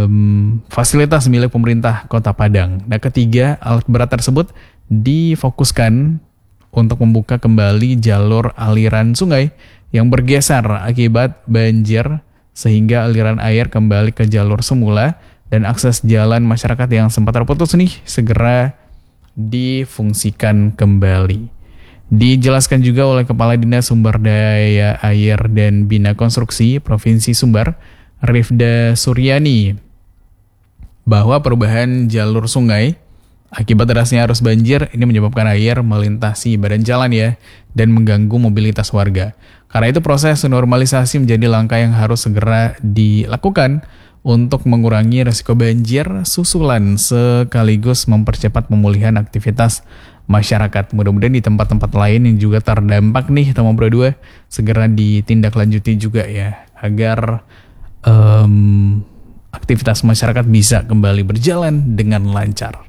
fasilitas milik pemerintah Kota Padang. Nah, ketiga, alat berat tersebut difokuskan untuk membuka kembali jalur aliran sungai yang bergeser akibat banjir sehingga aliran air kembali ke jalur semula dan akses jalan masyarakat yang sempat terputus nih segera difungsikan kembali. Dijelaskan juga oleh Kepala Dinas Sumber Daya Air dan Bina Konstruksi Provinsi Sumbar, Rifda Suryani, bahwa perubahan jalur sungai akibat derasnya arus banjir ini menyebabkan air melintasi badan jalan ya dan mengganggu mobilitas warga. Karena itu proses normalisasi menjadi langkah yang harus segera dilakukan untuk mengurangi resiko banjir susulan sekaligus mempercepat pemulihan aktivitas masyarakat. Mudah-mudahan di tempat-tempat lain yang juga terdampak nih Tomo Bro 2 segera ditindaklanjuti juga ya agar aktivitas masyarakat bisa kembali berjalan dengan lancar.